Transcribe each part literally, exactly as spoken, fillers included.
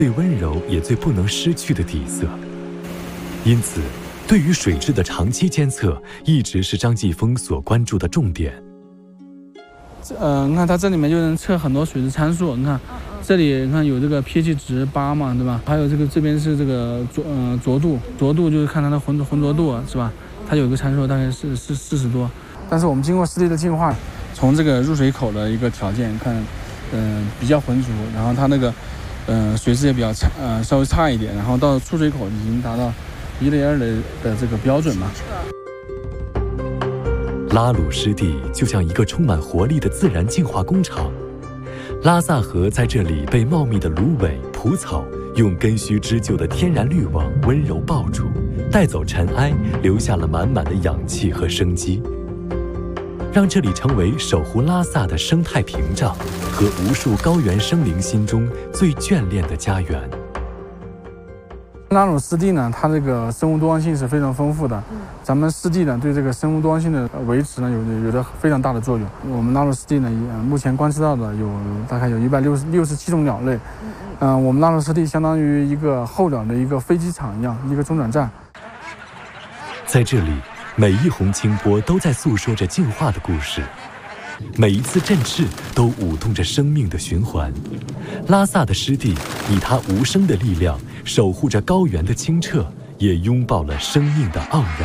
最温柔也最不能失去的底色。因此，对于水质的长期监测一直是张继峰所关注的重点。 呃，你看它这里面就能测很多水质参数，你看这里你看有这个 pH 值八嘛，对吧？还有这个这边是这个浊呃浊度，浊度就是看它的浑浑浊度，是吧？它有一个参数大概是是四十多。但是我们经过湿地的净化，从这个入水口的一个条件看，嗯、呃，比较浑浊，然后它那个嗯、呃、水质也比较差，呃稍微差一点，然后到出水口已经达到一类二的的这个标准嘛。 拉鲁湿地就像一个充满活力的自然净化工厂，拉萨河在这里被茂密的芦苇、蒲草用根须织就的天然滤网温柔抱住，带走尘埃，留下了满满的氧气和生机，让这里成为守护拉萨的生态屏障和无数高原生灵心中最眷恋的家园。 拉鲁湿地呢，它这个生物多样性是非常丰富的。咱们湿地呢，对这个生物多样性的维持呢，有有着非常大的作用。我们拉鲁湿地呢，目前观测到的有大概有一百六十六十七种鸟类。嗯、呃，我们拉鲁湿地相当于一个候鸟的一个飞机场一样，一个中转站。 在这里，每一泓清波都在诉说着进化的故事。每一次振翅都舞动着生命的循环。拉萨的湿地以它无声的力量守护着高原的清澈，也拥抱了生命的盎然。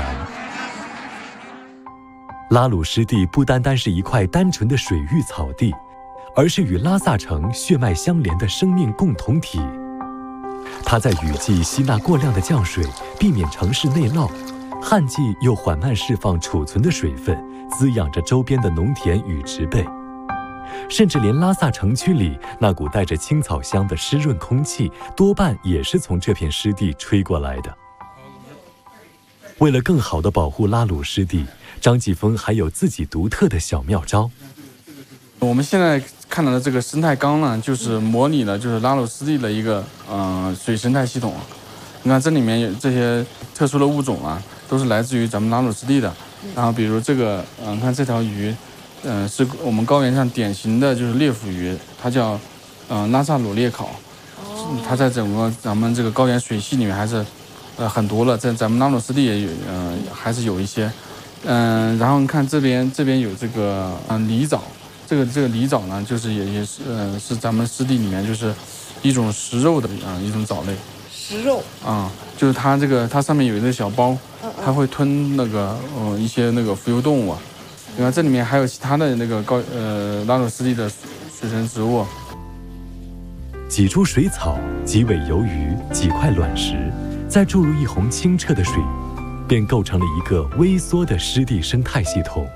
拉鲁湿地不单单是一块单纯的水域草地，而是与拉萨城血脉相连的生命共同体。它在雨季吸纳过量的降水，避免城市内涝；旱季又缓慢释放储存的水分，滋养着周边的农田与植被。甚至连拉萨城区里那股带着青草香的湿润空气，多半也是从这片湿地吹过来的。为了更好地保护拉鲁湿地，张继峰还有自己独特的小妙招。 我们现在看到的这个生态缸呢，就是模拟了就是拉鲁湿地的一个呃水生态系统。你看这里面有这些特殊的物种啊，都是来自于咱们拉鲁湿地的。然后比如这个，嗯、呃，看这条鱼，嗯、呃，是我们高原上典型的就是裂腹鱼，它叫，呃，拉萨裸裂考。它在整个咱们这个高原水系里面还是，呃，很多了，在咱们拉鲁湿地也有，呃，还是有一些。嗯、呃，然后你看这边这边有这个，嗯、呃，狸藻，这个这个狸藻呢，就是也也是，呃，是咱们湿地里面就是一种食肉的啊、呃、一种藻类。 食肉啊、嗯，就是它这个它上面有一个小包，它会吞那个呃一些那个浮游动物啊。你看这里面还有其他的那个高呃拉鲁湿地的水生植物。 几株水草、几尾游鱼、几块卵石，再注入一泓清澈的水，便构成了一个微缩的湿地生态系统。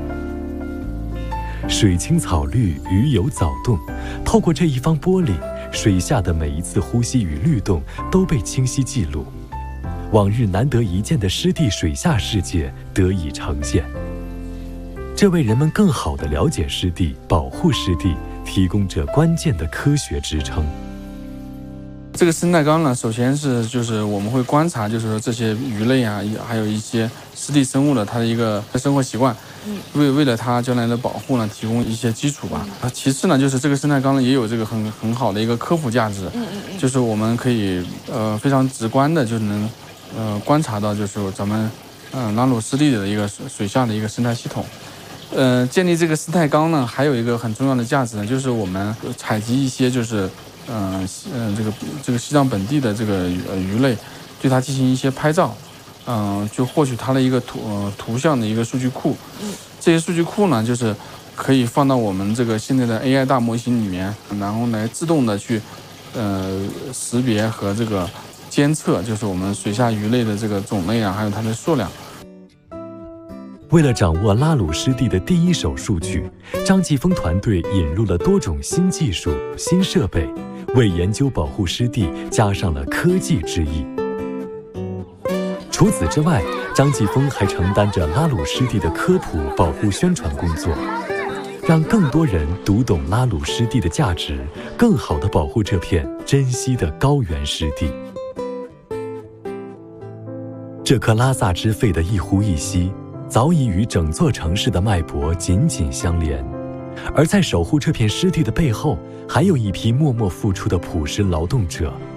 水清草绿，鱼游藻动，透过这一方玻璃，水下的每一次呼吸与律动都被清晰记录，往日难得一见的湿地水下世界得以呈现。这为人们更好地了解湿地、保护湿地提供着关键的科学支撑。 这个生态缸呢，首先是就是我们会观察，就是说这些鱼类啊，还有一些湿地生物的它的一个生活习惯，为为了它将来的保护呢，提供一些基础吧。啊，其次呢，就是这个生态缸呢也有这个很很好的一个科普价值，就是我们可以呃非常直观的就能呃观察到，就是咱们嗯、呃、拉鲁湿地的一个水下的一个生态系统。呃，建立这个生态缸呢，还有一个很重要的价值呢，就是我们采集一些就是。嗯嗯、呃，这个这个西藏本地的这个呃鱼类，对它进行一些拍照，嗯、呃，就获取它的一个图呃图像的一个数据库。这些数据库呢，就是可以放到我们这个现在的 A I 大模型里面，然后来自动的去呃识别和这个监测，就是我们水下鱼类的这个种类啊，还有它的数量。 为了掌握拉鲁湿地的第一手数据，张继峰团队引入了多种新技术、新设备，为研究保护湿地加上了科技之意。除此之外，张继峰还承担着拉鲁湿地的科普保护宣传工作，让更多人读懂拉鲁湿地的价值，更好地保护这片珍稀的高原湿地。这颗拉萨之肺的一呼一吸，早已与整座城市的脉搏紧紧相连， 而在守护这片湿地的背后，还有一批默默付出的朴实劳动者。